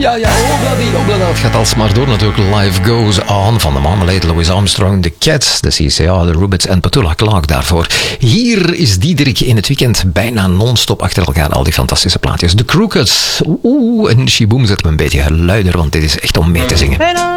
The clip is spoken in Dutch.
obladi. Het gaat alsmaar door natuurlijk. Life Goes On van de Marmalade, Louis Armstrong, de Cats, de CCA, de Rubbits en Petula Clark daarvoor. Hier is Diederik in het weekend bijna non-stop achter elkaar al die fantastische plaatjes. De Crookeds. En Shiboom zet me een beetje luider, want dit is echt om mee te zingen.